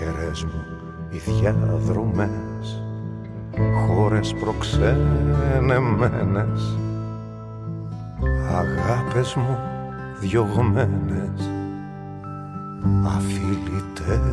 κεραίες μου οι διαδρομές, χώρες προξενεμένες, αγάπες μου διωγμένες, αφιλητές